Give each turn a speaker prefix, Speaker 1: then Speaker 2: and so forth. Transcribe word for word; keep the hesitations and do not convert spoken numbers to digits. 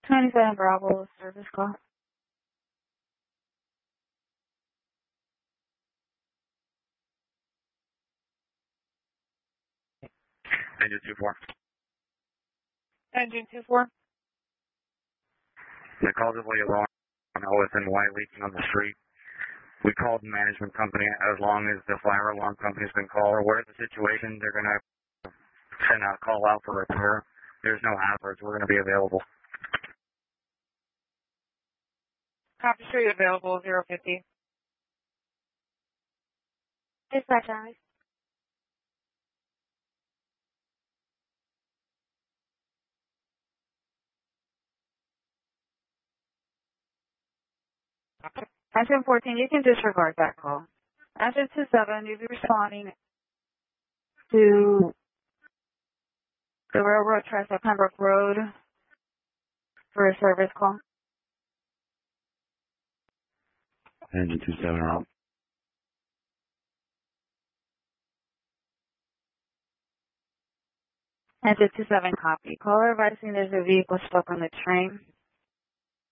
Speaker 1: twenty-seven Bravo service call.
Speaker 2: Engine two four.
Speaker 1: Engine two four.
Speaker 2: The call's of alarm on O S N Y leaking on the street. We called the management company as long as the fire alarm company's been called. Or what is the situation? They're going to send a call out for repair. There's no hazards. We're going to be available.
Speaker 1: Copy street available, zero fifty. Dispatch eyes. Engine fourteen, you can disregard that call. Engine two seven, you'll be responding to the railroad tracks at Pembroke Road for a service call.
Speaker 2: Engine two seven out.
Speaker 1: Engine two seven, copy. Caller advising there's a vehicle stuck on the train.